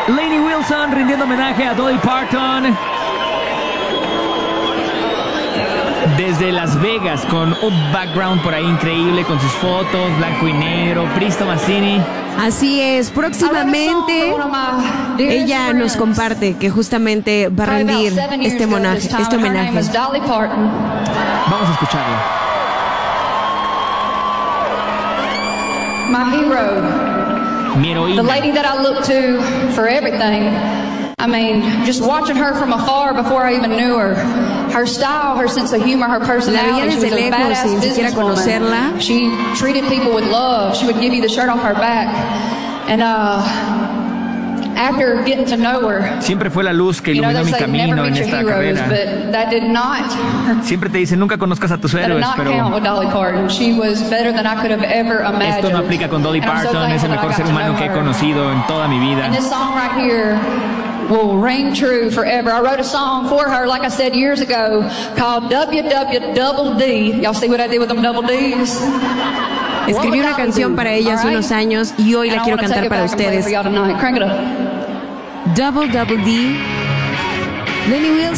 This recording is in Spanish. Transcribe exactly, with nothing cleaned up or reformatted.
Lainey Wilson rindiendo homenaje a Dolly Parton desde Las Vegas, con un background por ahí increíble, con sus fotos, blanco y negro. Pristo Massini. Así es, próximamente ella nos comparte que justamente va a rendir este homenaje. Este homenaje. Vamos a escucharla. My hero, Mi heroína. the lady that I look to for everything. I mean, just watching her from afar before I even knew her. Her style, her sense of humor, her personality. She was a badass businesswoman. She treated people with love. She would give you the shirt off her back. And uh, after getting to know her, siempre fue la luz que you know, iluminó they mi say never camino en meet your esta heroes, carrera. but that did not. Siempre te dicen nunca conozcas a tus That did héroes, not pero count with Dolly Parton. She was better than I could have ever imagined. esto no aplica con Dolly And I'm so Parton. Es el thankful that I mejor got ser to humano know que he her. conocido en toda mi vida. And this song right here will ring true forever. I wrote a song for her, like I said years ago, called W W Double D. Y'all see what I did with them double Ds? Escribí una canción para ella hace unos años y hoy la quiero cantar para ustedes. Double Double D. Lainey Wilson.